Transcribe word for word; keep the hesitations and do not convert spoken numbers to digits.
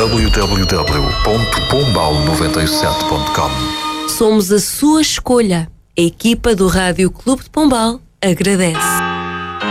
w w w ponto pombal noventa e sete ponto com. Somos a sua escolha. A equipa do Rádio Clube de Pombal agradece.